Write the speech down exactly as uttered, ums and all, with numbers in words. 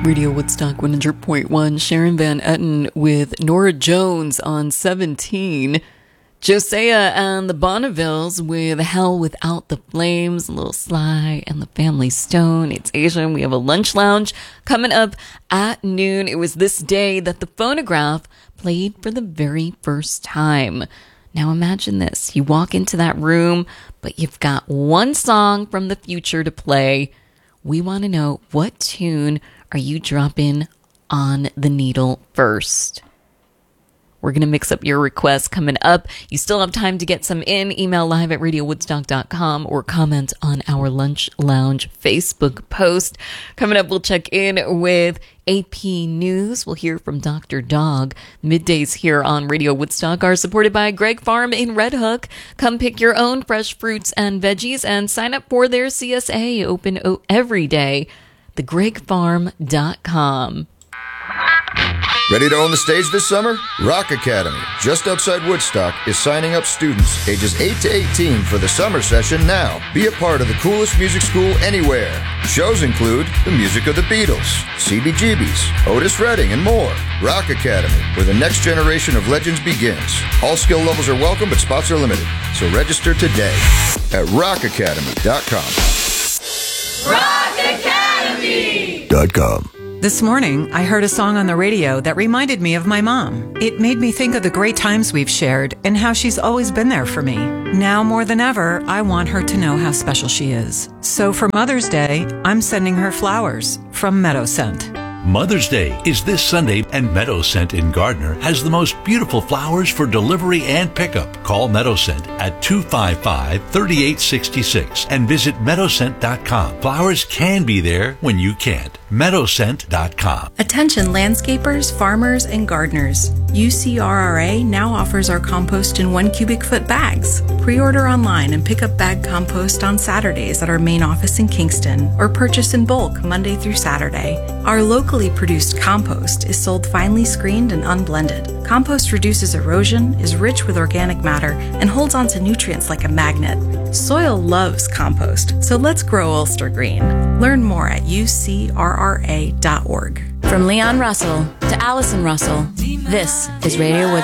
Radio Woodstock one hundred point one. Sharon Van Etten with Nora Jones on seventeen. Josiah and the Bonnevilles with Hell Without the Flames, Little Sly and the Family Stone. It's Asian. We have a lunch lounge coming up at noon. It was this day that the phonograph played for the very first time. Now imagine this. You walk into that room, but you've got one song from the future to play. We want to know, what tune are you dropping on the needle first? We're going to mix up your requests coming up. You still have time to get some in. Email live at radio woodstock dot com or comment on our Lunch Lounge Facebook post. Coming up, we'll check in with A P News. We'll hear from Doctor Dog. Middays here on Radio Woodstock are supported by Greg Farm in Red Hook. Come pick your own fresh fruits and veggies and sign up for their C S A, open every day. the greg farm dot com. Ready to own the stage this summer? Rock Academy, just outside Woodstock, is signing up students ages eight to eighteen for the summer session now. Be a part of the coolest music school anywhere. Shows include the music of the Beatles, C B G B's, Otis Redding, and more. Rock Academy, where the next generation of legends begins. All skill levels are welcome, but spots are limited. So register today at rock academy dot com. rock academy dot com. This morning, I heard a song on the radio that reminded me of my mom. It made me think of the great times we've shared and how she's always been there for me. Now more than ever, I want her to know how special she is. So for Mother's Day, I'm sending her flowers from Meadow Scent. Mother's Day is this Sunday, and Meadow Scent in Gardner has the most beautiful flowers for delivery and pickup. Call Meadow Scent at two five five, three eight six six and visit meadow scent dot com. Flowers can be there when you can't. meadow scent dot com. Attention landscapers, farmers, and gardeners. U C R R A now offers our compost in one cubic foot bags. Pre-order online and pick up bag compost on Saturdays at our main office in Kingston, or purchase in bulk Monday through Saturday. Our locally produced compost is sold finely screened and unblended. Compost reduces erosion, is rich with organic matter, and holds onto nutrients like a magnet. Soil loves compost, so let's grow Ulster Green. Learn more at u c r r a dot org. From Leon Russell to Allison Russell, this is Radio Woodstock.